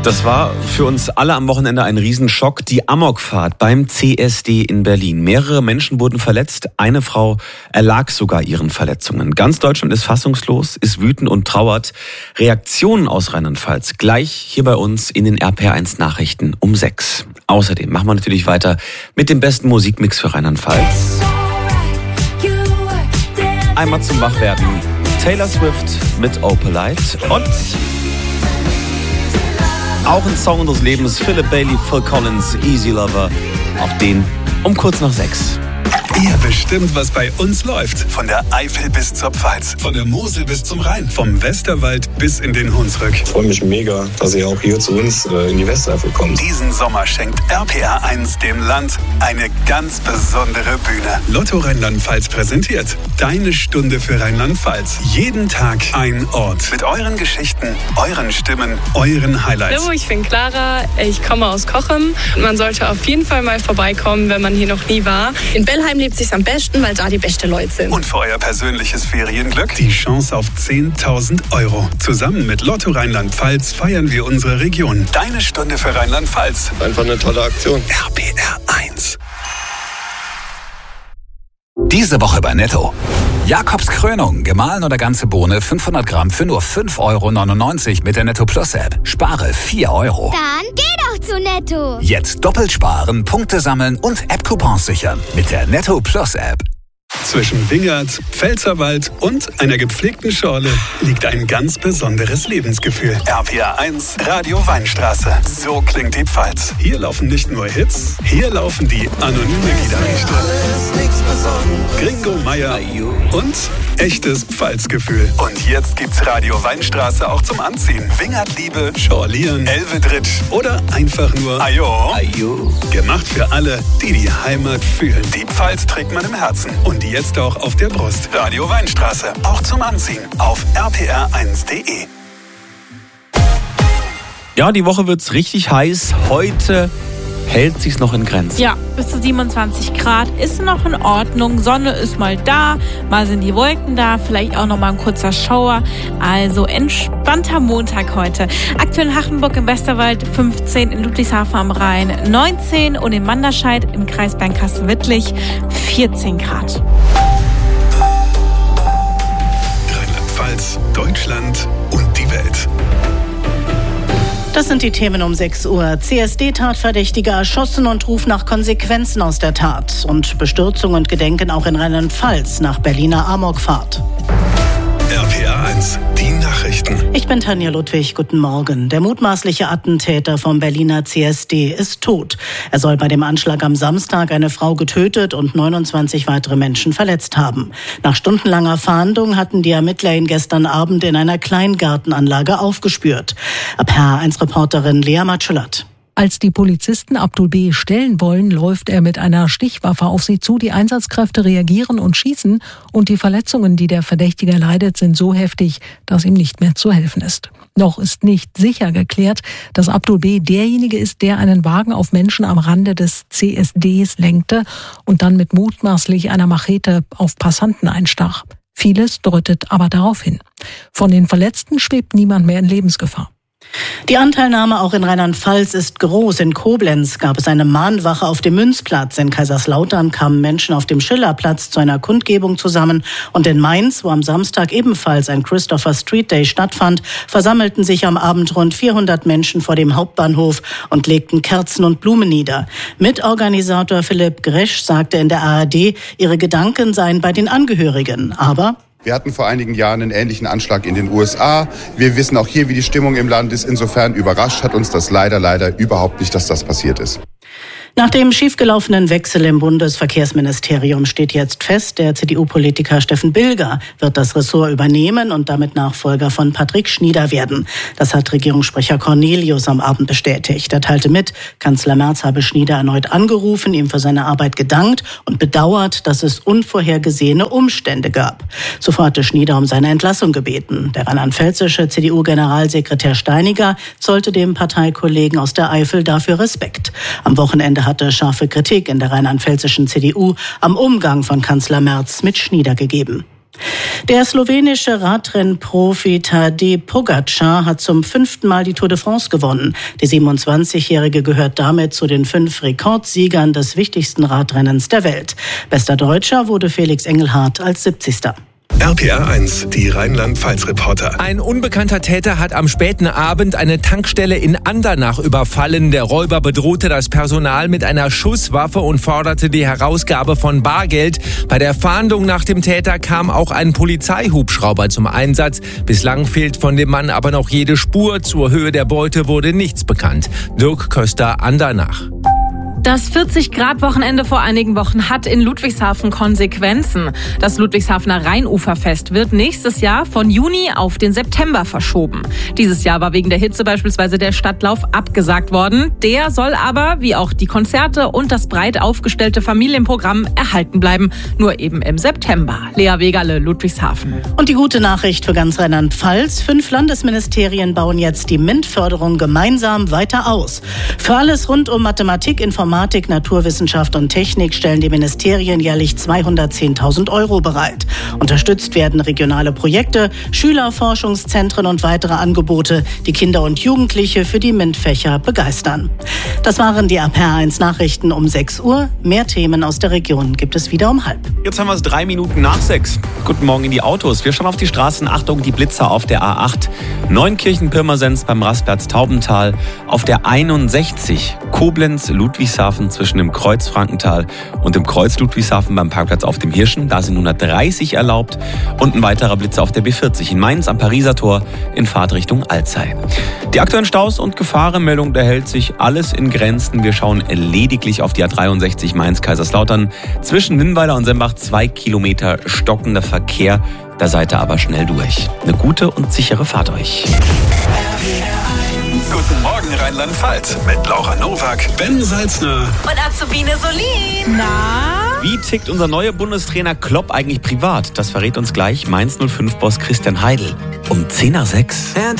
Das war für uns alle am Wochenende ein Riesenschock. Die Amokfahrt beim CSD in Berlin. Mehrere Menschen wurden verletzt. Eine Frau erlag sogar ihren Verletzungen. Ganz Deutschland ist fassungslos, ist wütend und trauert. Reaktionen aus Rheinland-Pfalz gleich hier bei uns in den RPR1 Nachrichten um 6. Außerdem machen wir natürlich weiter mit dem besten Musikmix für Rheinland-Pfalz. Einmal zum Wachwerden. Taylor Swift mit Opalite und auch ein Song unseres Lebens, Philip Bailey, Phil Collins, Easy Lover. Auch den um kurz nach 6. Ihr bestimmt, was bei uns läuft. Von der Eifel bis zur Pfalz, von der Mosel bis zum Rhein, vom Westerwald bis in den Hunsrück. Ich freue mich mega, dass ihr auch hier zu uns in die Westeifel kommt. Diesen Sommer schenkt RPR1 dem Land eine ganz besondere Bühne. Lotto Rheinland-Pfalz präsentiert Deine Stunde für Rheinland-Pfalz. Jeden Tag ein Ort. Mit euren Geschichten, euren Stimmen, euren Highlights. Hallo, ich bin Clara, ich komme aus Cochem. Man sollte auf jeden Fall mal vorbeikommen, wenn man hier noch nie war. In Bellheim lebt sich's am besten, weil da die besten Leute sind. Und für euer persönliches Ferienglück die Chance auf 10.000 €. Zusammen mit Lotto Rheinland-Pfalz feiern wir unsere Region. Deine Stunde für Rheinland-Pfalz. Einfach eine tolle Aktion. RPR1. Diese Woche bei Netto. Jakobs Krönung, gemahlen oder ganze Bohne, 500 Gramm für nur 5,99 € mit der Netto Plus App. Spare 4 €. Dann geh doch zu Netto. Jetzt doppelt sparen, Punkte sammeln und App-Coupons sichern mit der Netto Plus App. Zwischen Wingert, Pfälzerwald und einer gepflegten Schorle liegt ein ganz besonderes Lebensgefühl. RPR1 Radio Weinstraße. So klingt die Pfalz. Hier laufen nicht nur Hits, hier laufen die anonyme Gitarristen. Gringo Meier und echtes Pfalzgefühl. Und jetzt gibt's Radio Weinstraße auch zum Anziehen. Wingertliebe, Schorlieren, Elvedritsch oder einfach nur Ajo. Gemacht für alle, die die Heimat fühlen. Die Pfalz trägt man im Herzen. Und jetzt auch auf der Brust. Radio Weinstraße. Auch zum Anziehen. Auf rpr1.de. Ja, die Woche wird's richtig heiß. Heute hält sich's noch in Grenzen. Ja, bis zu 27 Grad ist noch in Ordnung. Sonne ist mal da, mal sind die Wolken da, vielleicht auch noch mal ein kurzer Schauer. Also entspannter Montag heute. Aktuell in Hachenburg im Westerwald 15, in Ludwigshafen am Rhein 19 und in Manderscheid im Kreis Bernkastel-Wittlich 14 Grad. Rheinland-Pfalz, Deutschland und die Welt. Das sind die Themen um 6 Uhr. CSD-Tatverdächtiger erschossen und Ruf nach Konsequenzen aus der Tat. Und Bestürzung und Gedenken auch in Rheinland-Pfalz nach Berliner Amokfahrt. RPR1, die Nachrichten. Ich bin Tanja Ludwig, guten Morgen. Der mutmaßliche Attentäter vom Berliner CSD ist tot. Er soll bei dem Anschlag am Samstag eine Frau getötet und 29 weitere Menschen verletzt haben. Nach stundenlanger Fahndung hatten die Ermittler ihn gestern Abend in einer Kleingartenanlage aufgespürt. RPR1-Reporterin Lea Matschulat. Als die Polizisten Abdul B. stellen wollen, läuft er mit einer Stichwaffe auf sie zu. Die Einsatzkräfte reagieren und schießen. Und die Verletzungen, die der Verdächtige leidet, sind so heftig, dass ihm nicht mehr zu helfen ist. Noch ist nicht sicher geklärt, dass Abdul B. derjenige ist, der einen Wagen auf Menschen am Rande des CSDs lenkte und dann mit mutmaßlich einer Machete auf Passanten einstach. Vieles deutet aber darauf hin. Von den Verletzten schwebt niemand mehr in Lebensgefahr. Die Anteilnahme auch in Rheinland-Pfalz ist groß. In Koblenz gab es eine Mahnwache auf dem Münzplatz. In Kaiserslautern kamen Menschen auf dem Schillerplatz zu einer Kundgebung zusammen. Und in Mainz, wo am Samstag ebenfalls ein Christopher Street Day stattfand, versammelten sich am Abend rund 400 Menschen vor dem Hauptbahnhof und legten Kerzen und Blumen nieder. Mitorganisator Philipp Gresch sagte in der ARD, ihre Gedanken seien bei den Angehörigen. Aber wir hatten vor einigen Jahren einen ähnlichen Anschlag in den USA. Wir wissen auch hier, wie die Stimmung im Land ist. Insofern überrascht hat uns das leider überhaupt nicht, dass das passiert ist. Nach dem schiefgelaufenen Wechsel im Bundesverkehrsministerium steht jetzt fest, der CDU-Politiker Steffen Bilger wird das Ressort übernehmen und damit Nachfolger von Patrick Schnieder werden. Das hat Regierungssprecher Cornelius am Abend bestätigt. Er teilte mit, Kanzler Merz habe Schnieder erneut angerufen, ihm für seine Arbeit gedankt und bedauert, dass es unvorhergesehene Umstände gab. Zuvor hatte Schnieder um seine Entlassung gebeten. Der rheinland-pfälzische CDU-Generalsekretär Steiniger zollte dem Parteikollegen aus der Eifel dafür Respekt. Am Wochenende hatte scharfe Kritik in der rheinland-pfälzischen CDU am Umgang von Kanzler Merz mit Schnieder gegeben. Der slowenische Radrennprofi Tadej Pogačar hat zum 5. Mal die Tour de France gewonnen. Der 27-Jährige gehört damit zu den 5 Rekordsiegern des wichtigsten Radrennens der Welt. Bester Deutscher wurde Felix Engelhardt als 70. RPR 1, die Rheinland-Pfalz-Reporter. Ein unbekannter Täter hat am späten Abend eine Tankstelle in Andernach überfallen. Der Räuber bedrohte das Personal mit einer Schusswaffe und forderte die Herausgabe von Bargeld. Bei der Fahndung nach dem Täter kam auch ein Polizeihubschrauber zum Einsatz. Bislang fehlt von dem Mann aber noch jede Spur. Zur Höhe der Beute wurde nichts bekannt. Dirk Köster, Andernach. Das 40-Grad-Wochenende vor einigen Wochen hat in Ludwigshafen Konsequenzen. Das Ludwigshafener Rheinuferfest wird nächstes Jahr von Juni auf den September verschoben. Dieses Jahr war wegen der Hitze beispielsweise der Stadtlauf abgesagt worden. Der soll aber, wie auch die Konzerte und das breit aufgestellte Familienprogramm, erhalten bleiben. Nur eben im September. Lea Wegerle, Ludwigshafen. Und die gute Nachricht für ganz Rheinland-Pfalz: 5 Landesministerien bauen jetzt die MINT-Förderung gemeinsam weiter aus. Für alles rund um Mathematik, Informatik, Naturwissenschaft und Technik stellen die Ministerien jährlich 210.000 € bereit. Unterstützt werden regionale Projekte, Schülerforschungszentren und weitere Angebote, die Kinder und Jugendliche für die MINT-Fächer begeistern. Das waren die RPR1 Nachrichten um 6 Uhr. Mehr Themen aus der Region gibt es wieder um 5:30. Jetzt haben wir es 3 Minuten nach 6. Guten Morgen in die Autos. Wir schauen auf die Straßen. Achtung, die Blitzer auf der A8. Neunkirchen-Pirmasens beim Rastplatz Taubental. Auf der 61 Koblenz-Ludwigshafen zwischen dem Kreuz Frankenthal und dem Kreuz Ludwigshafen beim Parkplatz auf dem Hirschen. Da sind 130 erlaubt. Und ein weiterer Blitzer auf der B40 in Mainz am Pariser Tor in Fahrtrichtung Alzey. Die aktuellen Staus und Gefahrenmeldung, da hält sich alles in Grenzen. Wir schauen lediglich auf die A63 Mainz-Kaiserslautern. Zwischen Winnweiler und Sembach 2 Kilometer stockender Verkehr. Da seid ihr aber schnell durch. Eine gute und sichere Fahrt euch. Guten Morgen Rheinland-Pfalz mit Laura Nowak, Ben Salzner Und Azubine Solin. Na? Wie tickt unser neuer Bundestrainer Klopp eigentlich privat? Das verrät uns gleich Mainz 05-Boss Christian Heidel um 5:10.